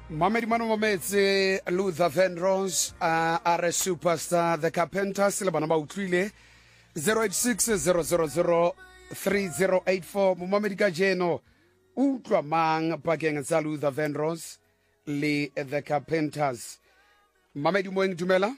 Mamedi Mano Mametse, Luther Vandross, are superstar, the Carpenters, le bana ba utlwile 0860003084. Mamedi ka jeno utlwa mang pakeng tsa Luther Vandross le the Carpenters. Mamedi moeng dumela?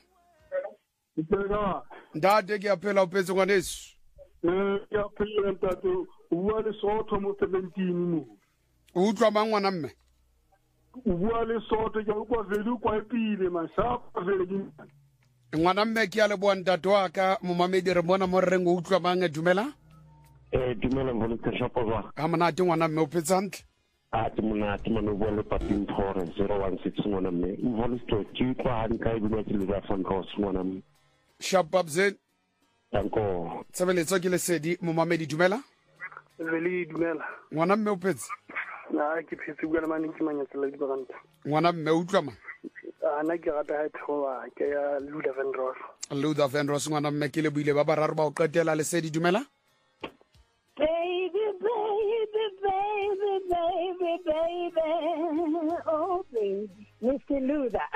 Ndade ke apela o petse ngwaneso. Ke apela ntate bua le Sotho mo 17 mo. Utlwa mang ngwana mme? Bua le Sotho ke kwa vele kwa epile masapa vele ke. Ngwana mme ke a le bua ntate wa ka mo Mamedi re bona mo reng o utlwa mang dumela? Dumela mbole ka shapa ba. Ha monate ngwana mme o petse hantle? Ti monate mano bua le Papin Thore 016 ngwana mme. Mbole sto ke kwa han ka ibile ke le fa nkos ngwana mme. Shabab Zen. Danko. Tsebeletso ke lesedi mo Mamedi dumela? Vele dumela. Ngwana mme o petse? Na ke phetse bua le mane ke manyatsela di baganta. Ngwana mme o utlwa mang? Ana ke rata ha thoba ke ya Luther Vandross. Luther Vandross ngwana mme ke le buile ba bararo ba o qetela lesedi dumela? Baby, baby, baby, baby, baby, oh baby, Mr. Luther.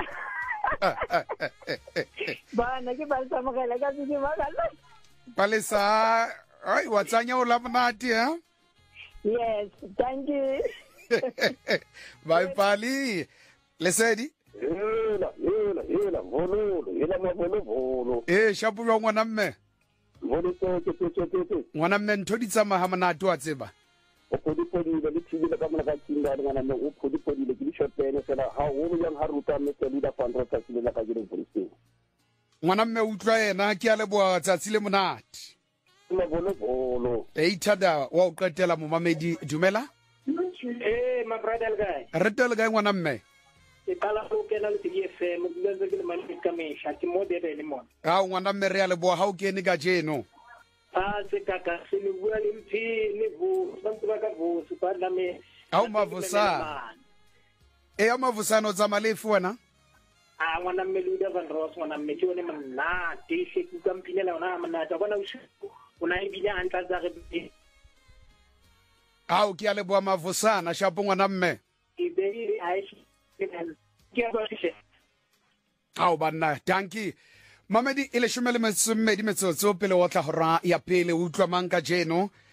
Bana ke ba samogela ka se magala. Palesa, ai wa tsanya o la monate ha? Yes, thank you. Bye Pali. Lesedi? Ela, volo. Shapu wa ngwana mme. Volo to. Ngwana mme ntho di tsamaga monate wa tseba. O podi le tshile ka mona ka tsinda ngwana mme o podi le ke shotene fela ha o yang ha ruta mme ke Luther Vandross ka tsile la ka jere polisi. Ngwana mme utlwa yena ke a leboa tsatsile monate. Volo. Ithada wa o qetela mo Mamedi dumela? My brother guy. Re tele ga ngwana mme. Ke kala go kena le TFM mo dilo ke le mane ka mesha ke mo dere le mo. Ha ngwana mme re a leboa ha o kene ka jeno. Se kaka se le bua le mphi le bo bantse ba ka bo se ba la me. Ha o mavusa. Ya mavusano tsa malefu wena? Ngwana mme Luther Vandross ngwana mme ke one monna te se ku ka mpinela ona monna ta bona o na ibile antla tsa re o ke a leboa mavusana shapo ngwana mme. Banna tanki Mamedi ile shumele metsotso pele wa tla hora ya pele utlwa mang ka jeno